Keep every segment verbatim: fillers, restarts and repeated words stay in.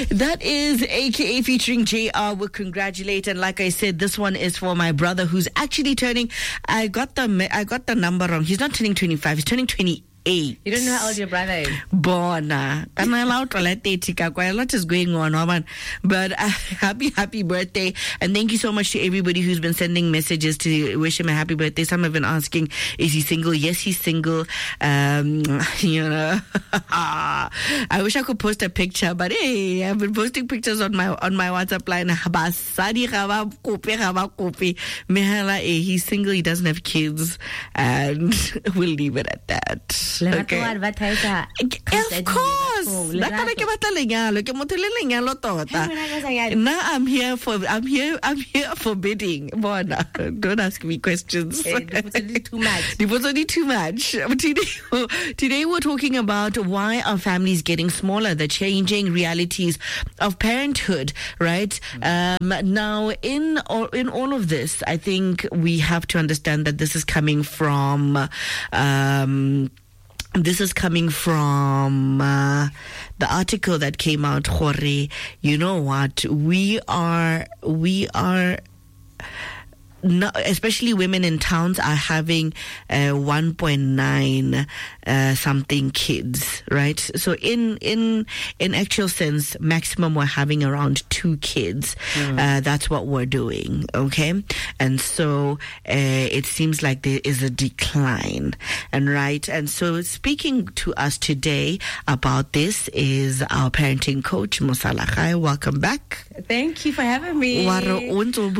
That is A K A featuring J R with Congratulate. And like I said, this one is for my brother who's actually turning, I got the I got the number wrong. He's not turning twenty-five, he's turning twenty-eight. You don't know how old your brother is? Bona. I'm allowed to let a lot is going on, man. But uh, happy, happy birthday. And thank you so much to everybody who's been sending messages to wish him a happy birthday. Some have been asking, is he single? Yes, he's single. Um, you know, I wish I could post a picture, but hey, I've been posting pictures on my on my WhatsApp line. Mehala, he's single, he doesn't have kids, and we'll leave it at that. Okay. Of course. Now I'm here for I'm here I'm here for bidding. Bona, don't ask me questions. Too much. Too much. Today, today we're talking about why our families getting smaller, the changing realities of parenthood, right? Um, now, in all, in all of this, I think we have to understand that this is coming from. Um, This is coming from uh, the article that came out, Jorge. You know what? We are, we are, no, especially women in towns are having uh, one point nine uh, something kids, right? So in in in actual sense, maximum we're having around two kids. Mm. Uh, that's what we're doing, okay? And so uh, it seems like there is a decline, and right. And so speaking to us today about this is our parenting coach, Musala Gai. Welcome back. Thank you for having me. Welcome,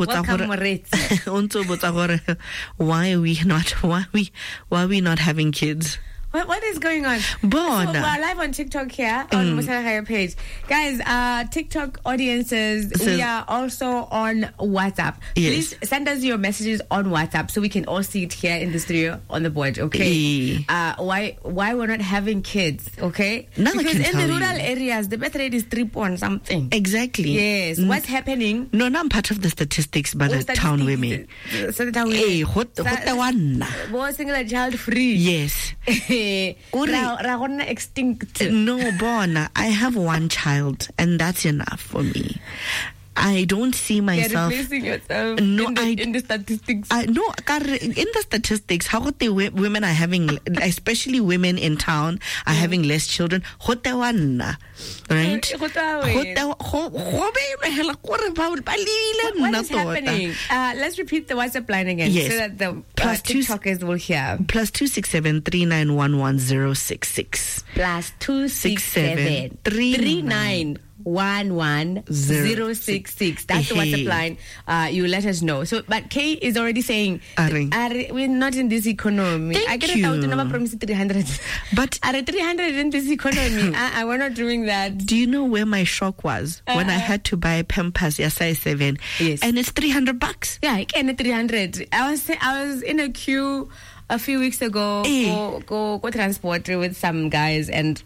why are we not why are we why are we not having kids? What, what is going on? Bon. So we're live on TikTok here on mm. Musala Gai page. Guys, uh, TikTok audiences, so, we are also on WhatsApp. Yes. Please send us your messages on WhatsApp so we can all see it here in the studio on the board, okay? E. Uh, why why we're not having kids, okay? Now because in the rural you. areas, the birth rate is three point something. Exactly. Yes. Mm. What's happening? No, no, I'm part of the statistics, but the town women. So the town women. Hey, what, what the one? Was single child free. Yes. Extinct. No, Bona, I have one child, and that's enough for me. I don't see myself. You're replacing yourself no, in, the, I, in the statistics. I, no, in the statistics, how the women are having, especially women in town, are having less children. Right? What, what is happening? Uh, let's repeat the WhatsApp line again, yes. so that the plus uh, TikTokers will hear. Plus two six seven three nine one one zero six six. Plus two six seven three nine. One one zero six six. That's the WhatsApp line. Uh, you let us know. So, but Kay is already saying, Are, we're not in this economy. Thank I get you. out to number promise three hundred. But are three hundred in this economy? I, I we're not doing that. Do you know where my shock was uh, when I had to buy Pampers S I seven? Yes, and it's three hundred bucks. Yeah, I can three hundred. I was I was in a queue a few weeks ago eh. go go go transport with some guys and.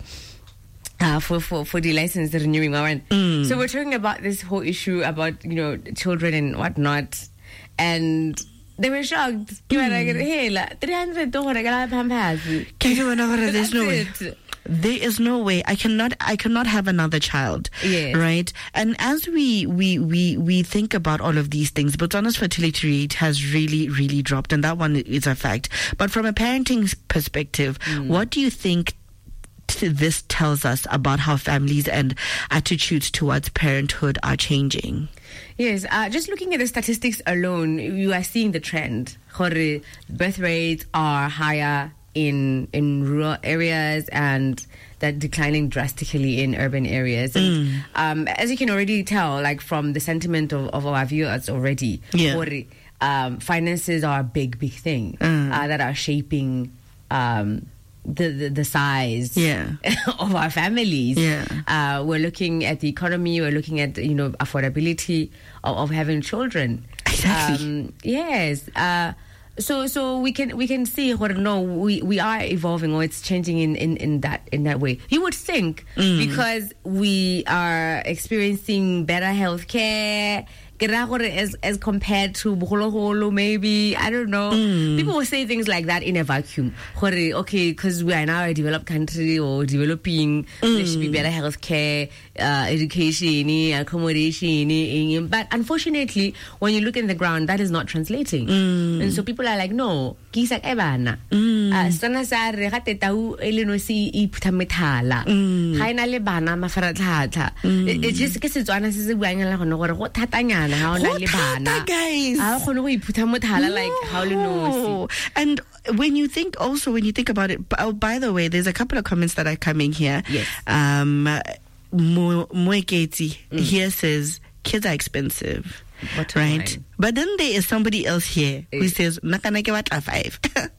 Uh, for, for, for the license renewing. Mm. So we're talking about this whole issue about, you know, children and whatnot. And they were shocked. They were like, hey, three hundred dollars Pampers. There's no way. There is no way. I cannot I cannot have another child. Yes. Right? And as we, we, we, we think about all of these things, Botswana's fertility rate has really, really dropped, and that one is a fact. But from a parenting perspective, mm. what do you think this tells us about how families and attitudes towards parenthood are changing? Yes, uh, just looking at the statistics alone, you are seeing the trend. Birth rates are higher in in rural areas and that declining drastically in urban areas. And, mm. um, as you can already tell, like from the sentiment of, of our viewers already, yeah. um, finances are a big, big thing mm. uh, that are shaping um, The, the the size yeah. of our families. Yeah. Uh, we're looking at the economy. We're looking at, you know, affordability of, of having children. Exactly. Um, yes. Uh, so so we can we can see or no we, we are evolving, or it's changing in, in, in that in that way. You would think mm. because we are experiencing better healthcare as as compared to bogologolo, maybe I don't know. Mm. People will say things like that in a vacuum. Okay, because we are now a developed country or developing, mm. there should be better healthcare, uh, education, accommodation. But unfortunately, when you look in the ground, that is not translating. Mm. And so people are like, no, kisak ebana. Sana sa re ga tetau ele no si iputha methala. Ga ina le bana mafaratlhatlha. It just ke Setswana se se buang la gone gore go thatanyana ha ona le bana. Guys. Ha gone go iputha methala like how le no. And when you think also when you think about it, oh, by the way, there's a couple of comments that are coming here. Yes. Um Moeketi mm. here says kids are expensive. What right? Line. But then there is somebody else here who says nakanake watla five.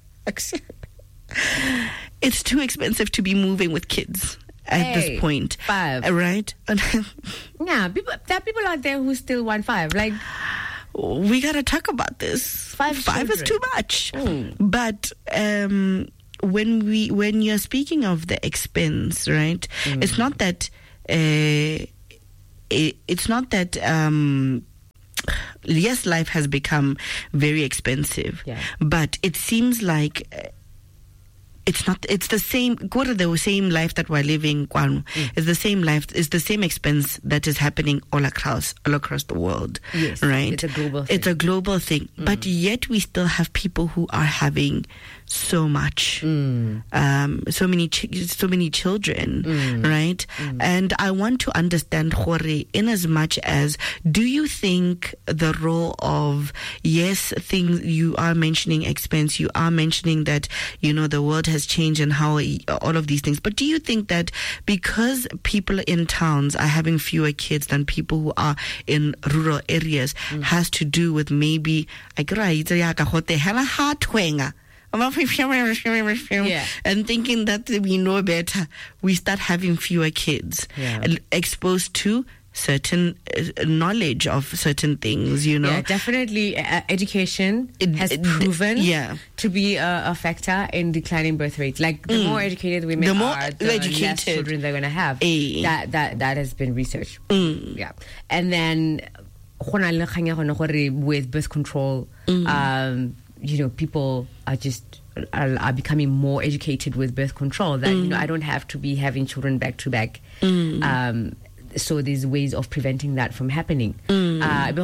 It's too expensive to be moving with kids at hey, this point. Five. Right? Yeah, people, there are people out there who still want five. Like, we got to talk about this. Five Five children. is too much. Mm. But um, when we when you're speaking of the expense, right? Mm. It's not that uh, it, it's not that um, yes, life has become very expensive, yeah. but it seems like uh, it's not. It's the same. Go to the same life that we're living. Mm. It's the same life. It's the same expense that is happening all across all across the world. Yes, right. It's a global thing. It's a global thing. Mm. But yet we still have people who are having so much, mm. um, so many, ch- so many children, mm. right? Mm. And I want to understand, Jorge, in as much as, do you think the role of, yes, things you are mentioning expense, you are mentioning that, you know, the world has changed and how all of these things, but do you think that because people in towns are having fewer kids than people who are in rural areas mm. has to do with maybe, yeah. and thinking that we know better, we start having fewer kids, yeah. exposed to certain uh, knowledge of certain things, you know. Yeah, definitely. Uh, education it, has it, proven yeah. to be a, a factor in declining birth rates. Like the mm. more educated women the more are, the educated less children they're going to have. A. That that that has been researched. Mm. Yeah, and then with birth control, mm. um, you know, people are just are, are becoming more educated with birth control. That mm. you know, I don't have to be having children back to back. Mm. Um, so there's ways of preventing that from happening. Mm.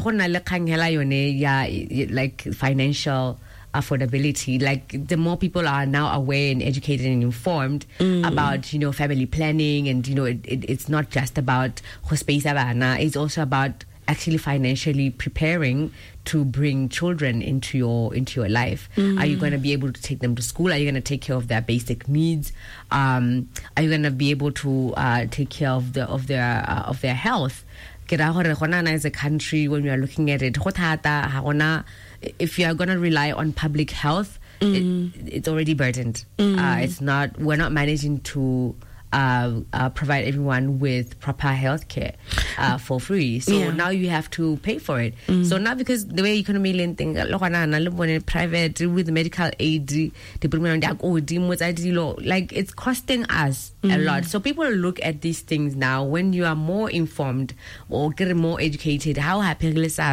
Uh, like financial affordability, like the more people are now aware and educated and informed mm. about, you know, family planning, and you know, it, it, it's not just about it's also about actually financially preparing to bring children into your into your life. Mm. Are you going to be able to take them to school? Are you going to take care of their basic needs? Um, are you going to be able to uh, take care of the of their uh, of their health? As a country, when we are looking at it, if you are going to rely on public health, mm. it, it's already burdened. Mm. Uh, it's not. We're not managing to Uh, uh, provide everyone with proper health care uh, for free. So yeah. now you have to pay for it. Mm. So now, because the way economy thing, private with medical aid, like it's costing us mm. a lot. So people look at these things now. When you are more informed or get more educated, how happy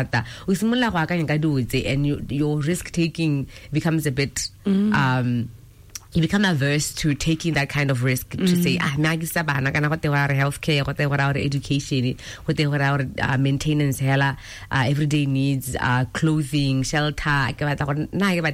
and you, your risk taking becomes a bit. Mm. Um, You become averse to taking that kind of risk mm. to say, ah, healthcare, our education, our uh, maintenance, uh, everyday needs, uh, clothing, shelter, mm.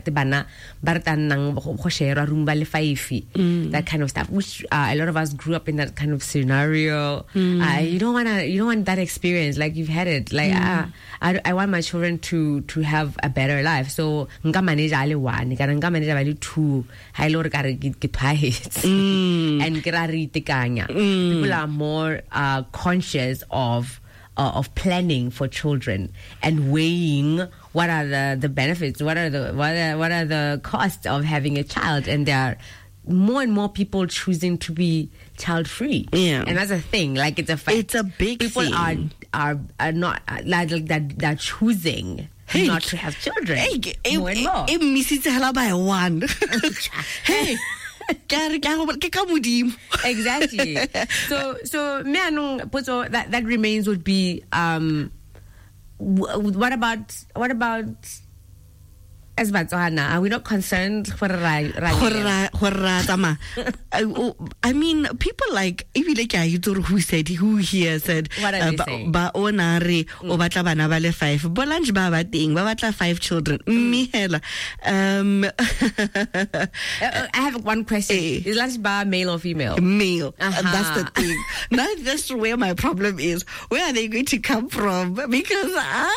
that kind of stuff. Which uh, a lot of us grew up in that kind of scenario. Mm. Uh, you don't wanna, you don't want that experience. Like you've had it. Like mm. ah, I, I want my children to to have a better life. So nka manage ale one, nka manage ale two. Mm. And mm. people are more uh, conscious of uh, of planning for children and weighing what are the, the benefits, what are the what are, what are the costs of having a child, and there are more and more people choosing to be child free. Yeah, and that's a thing. Like it's a fact. It's a big people thing. are are are not uh, like that. They're choosing. Hey, not to have children. Hey, more and more. It misses by one. Hey, exactly. So, so me that that remains would be um, what about what about as Batswana? Are we not concerned for ra- ra- I mean, people like who said who here said what are they saying? Ba onare o batla bana ba le five. Bolange ba ba ting ba batla five children. Me hela. Um I have one question. Eh. Is lunch bar male or female? Male. Uh-huh. And that's the thing. Now that's where my problem is. Where are they going to come from? Because ah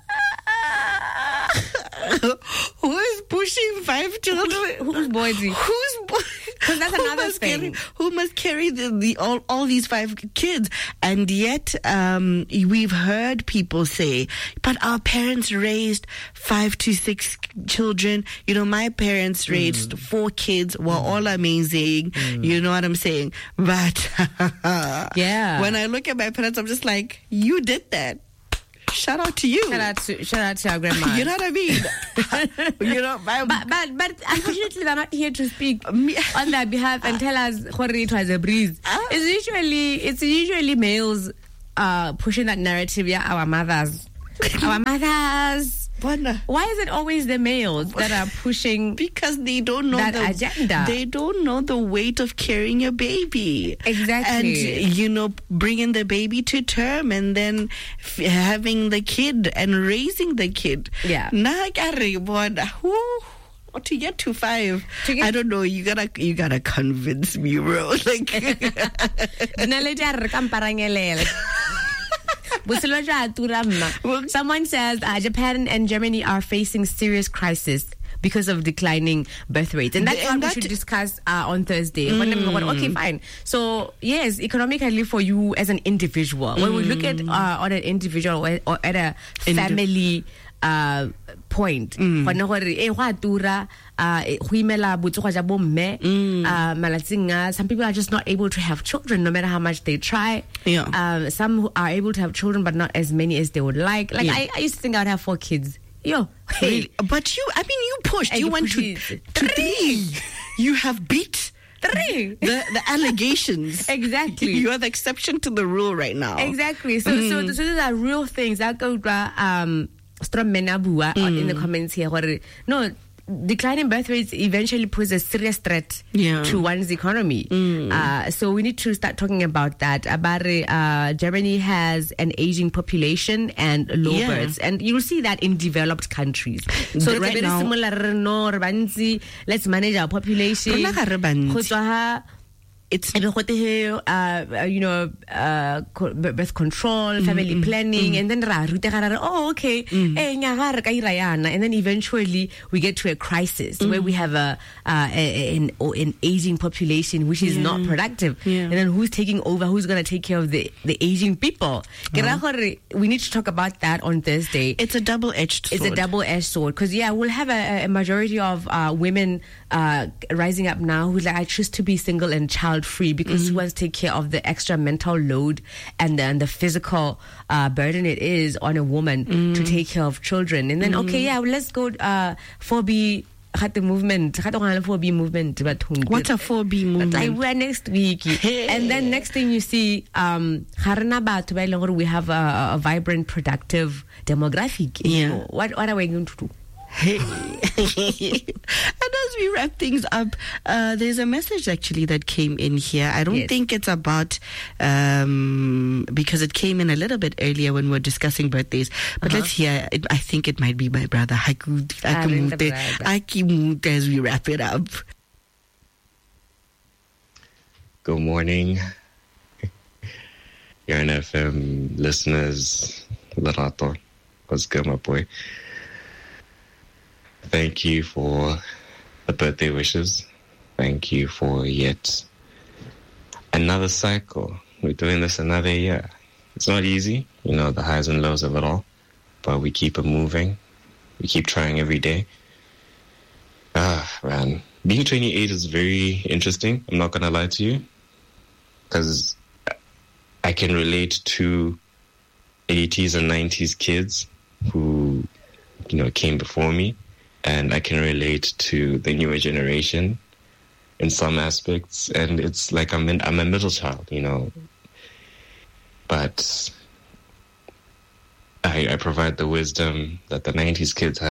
who is pushing five children? Who's boy? Who's boy? Because that's who another must thing. Carry, who must carry the, the all, all these five kids? And yet, um, we've heard people say, "But our parents raised five to six children." You know, my parents raised mm. four kids. Were mm. all amazing. Mm. You know what I'm saying? But yeah, when I look at my parents, I'm just like, "You did that." Shout out to you. Shout out to shout out to our grandma. You know what I mean? You know, my, but but but unfortunately, they're not here to speak on their behalf and tell us what it was a breeze. Uh, it's usually it's usually males uh, pushing that narrative. Yeah, our mothers, our mothers. Why is it always the males that are pushing? Because they don't know that the agenda. They don't know the weight of carrying a baby. Exactly. And, you know, bringing the baby to term and then f- having the kid and raising the kid. Yeah. To get to five, to get I don't know. You gotta, you gotta convince me, bro. Like, someone says uh, Japan and Germany are facing serious crisis because of declining birth rates, and that's and what that we should discuss uh, on Thursday. Mm. Okay, fine. So yes, economically for you as an individual, mm. when we look at uh, on an individual or, or at a family uh, point, mm. uh, some people are just not able to have children no matter how much they try. Yeah. Um, some who are able to have children but not as many as they would like. Like yeah. I, I used to think I'd have four kids. Yo, hey. Really? But you, I mean, you pushed. You went to, to three. three. You have beat three. The, the allegations. Exactly. You are the exception to the rule right now. Exactly. So, mm. so, so these are real things. That go, um, mm. in the comments here. No, declining birth rates eventually pose a serious threat yeah. to one's economy. Mm. Uh, so we need to start talking about that. About uh, Germany has an aging population and low yeah. births, and you'll see that in developed countries. So but it's right very now, similar. No, let's manage our population. It's uh, you know uh, birth control, family mm-hmm. planning, mm-hmm. and then oh okay, mm-hmm. and then eventually we get to a crisis mm-hmm. where we have a, uh, a an, an aging population which is yeah. not productive, yeah. and then who's taking over? Who's going to take care of the, the aging people? Uh-huh. We need to talk about that on Thursday. It's a double-edged sword. It's a double-edged sword because yeah, we'll have a, a majority of uh, women uh, rising up now who's like, I choose to be single and child free because mm-hmm. who wants to take care of the extra mental load and then the physical uh, burden it is on a woman mm-hmm. to take care of children. And then mm-hmm. okay, yeah, well, let's go uh, four B the movement. four B movement. What a four B movement? Like we're next week, hey. And then next thing you see, um, we have a, a vibrant, productive demographic. Yeah. What what are we going to do? Hey. And as we wrap things up, uh, there's a message actually that came in here. I don't yes. think it's about, um, because it came in a little bit earlier when we were discussing birthdays. But uh-huh. let's hear, it, I think it might be my brother, Akimute, Akimute, as we wrap it up. Good morning, your N F M listeners. Larato, what's good, my boy? Thank you for the birthday wishes. Thank you for yet another cycle. We're doing this another year. It's not easy, you know, the highs and lows of it all, but we keep it moving. We keep trying every day. Ah, man. Being twenty-eight is very interesting. I'm not going to lie to you, because I can relate to eighties and nineties kids who, you know, came before me. And I can relate to the newer generation in some aspects. And it's like I'm in, I'm a middle child, you know. But I, I provide the wisdom that the nineties kids had.